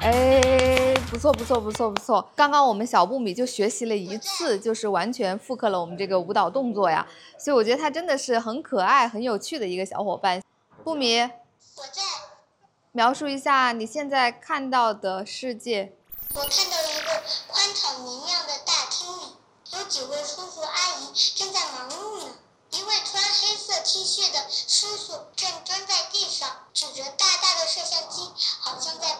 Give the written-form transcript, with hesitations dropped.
哎，不错不错不错不错！刚刚我们小布米就学习了一次，就是完全复刻了我们这个舞蹈动作呀，所以我觉得他真的是很可爱、很有趣的一个小伙伴。布米， 我在。 描述一下你现在看到的世界。 我看到一个宽敞明亮的大厅里，有几位叔叔阿姨正在忙碌呢。一位穿黑色 T 恤的叔叔正蹲在地上，指着大大的摄像机，好像在